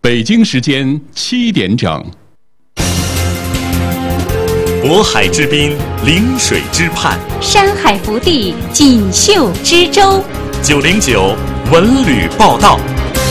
北京时间7点整。 渤海之滨，临水之畔， 山海福地，锦绣之州。 909文旅报道。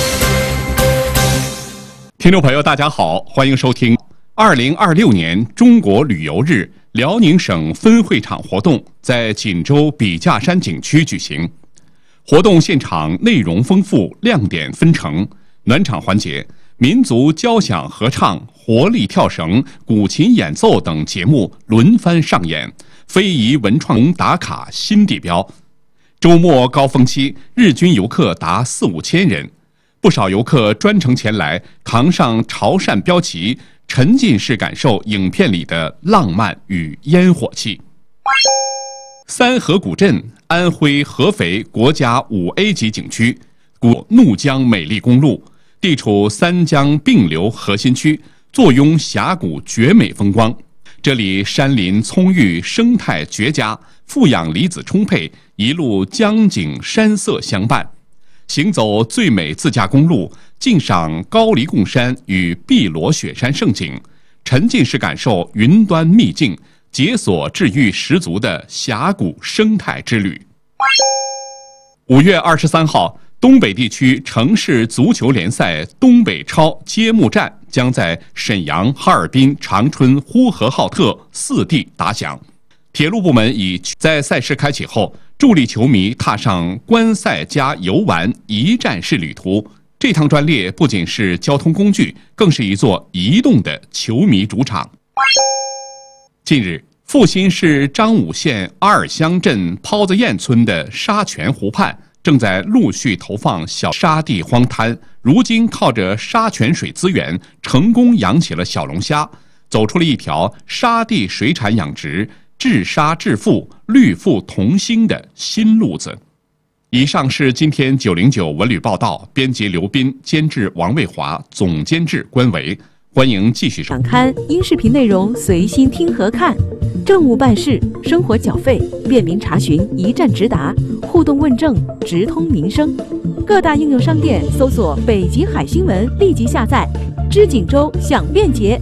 听众朋友，大家好，欢迎收听2026年中国旅游日辽宁省分会场活动在锦州笔架山景区举行。活动现场内容丰富，亮点纷呈。暖场环节，民族交响合唱、活力跳绳、古琴演奏等节目轮番上演，非遗文创打卡新地标。周末高峰期，日均游客达4-5千人，不少游客专程前来，扛上潮汕标旗，沉浸式感受影片里的浪漫与烟火气。三河古镇，安徽合肥国家5A 级景区，怒江美丽公路，地处三江并流核心区，坐拥峡谷绝美风光。这里山林葱郁，生态绝佳，负氧离子充沛，一路江景山色相伴。行走最美自驾公路，尽赏高黎贡山与碧罗雪山胜景，沉浸式感受云端秘境，解锁治愈十足的峡谷生态之旅。5月23号，东北地区城市足球联赛东北超揭幕战将在沈阳、哈尔滨、长春、呼和浩特4地打响。铁路部门已在赛事开启后，助力球迷踏上观赛加游玩一站式旅途。这趟专列不仅是交通工具，更是一座移动的球迷主场。近日，阜新市张武县阿尔乡镇泡子堰村的沙泉湖畔正在陆续投放小沙地荒滩，如今靠着沙泉水资源，成功养起了小龙虾，走出了一条沙地水产养殖、治沙治富、绿富同心的新路子。以上是今天909文旅报道，编辑刘斌，监制王卫华，总监制关维。欢迎继续收看。刊音视频内容随心听和看，政务办事、生活缴费、便民查询一站直达，互动问政直通民生。各大应用商店搜索北极海新闻，立即下载。知锦州享便捷。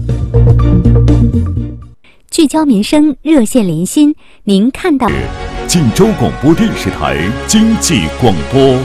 聚焦民生，热线连心，您看到锦州广播电视台经济广播。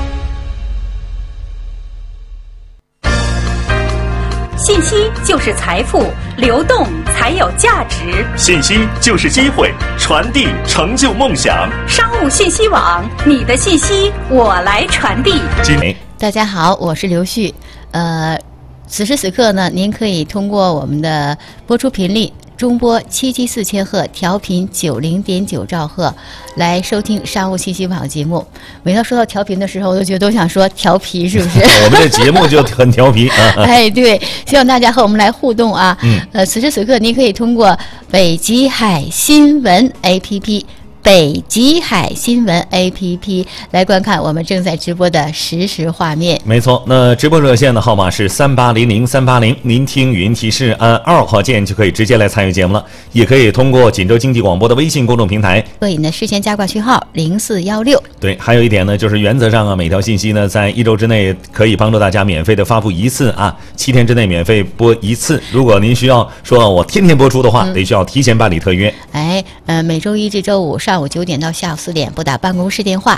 信息就是财富，流动才有价值。 信息就是机会，传递成就梦想。 商务信息网，你的信息我来传递。 大家好，我是刘旭。此时此刻呢，您可以通过我们的播出频率中波774千赫，调频90.9兆赫来收听商务信息网节目。每到说到调频的时候，我都觉得都想说调皮，是不是？ 我们的节目就很调皮哎，对，希望大家和我们来互动啊。此时此刻，您可以通过北极海新闻 APP。北极海新闻 APP 来观看我们正在直播的实时画面。 没错，那直播热线的号码是3800-380，您听语音提示按2号键就可以直接来参与节目了，也可以通过锦州经济广播的微信公众平台， 摄影的事先加挂区号0416。 对，还有一点呢，就是原则上啊，每条信息呢，在1周之内可以帮助大家免费的发布一次啊，7天之内免费播一次。如果您需要说我天天播出的话，得需要提前办理特约。 每周一至周五上午9点到下午4点，拨打办公室电话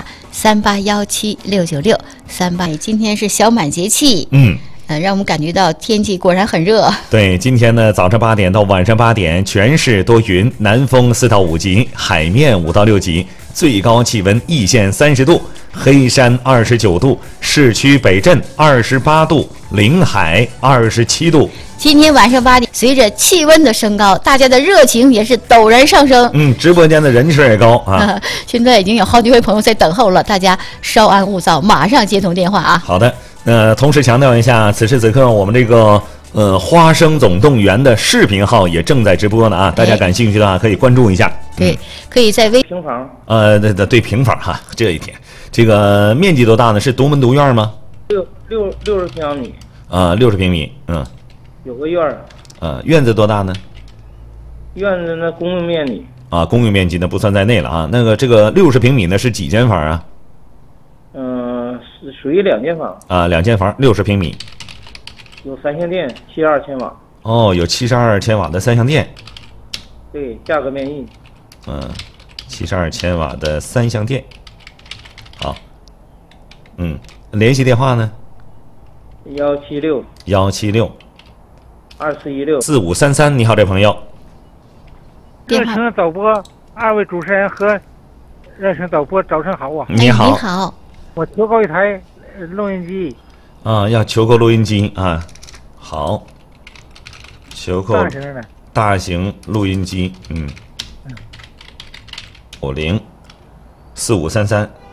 3817-696-38。今天是小满节气，让我们感觉到天气果然很热。 对，今天呢，早上8点到晚上8点，全市多云，南风4到5级，海面5到6级，最高气温易县30度，黑山29度，市区北镇28度，临海27度。 今天晚上8点，随着气温的升高，大家的热情也是陡然上升。 直播间的人气也高啊。 现在已经有好几位朋友在等候了，大家稍安勿躁，马上接通电话啊。 好的，同时强调一下，此时此刻我们这个花生总动员的视频号也正在直播呢啊，大家感兴趣的话可以关注一下。 对，可以在平房。 对平房哈，这一点，这个面积多大呢？是独门独院吗 ？60平方米。 60平米， 有个院儿。 院子多大呢？ 院子那公用面积。 公用面积呢不算在内了啊。那个这个60平米呢是几间房啊？ 属于2间房。 2间房，60平米。 有三相电，72千瓦。 哦，有72千瓦的3相电。 对，价格便宜。 72千瓦的3相电。好，联系电话呢 176 ？176 2416 4533。你好，这朋友。 电话。 热情导播，二位主持人和热情导播，早晨好啊！ 你好。 你好。 我求购一台录音机。 要求购录音机啊。好，求购大型的。 大型录音机。504533。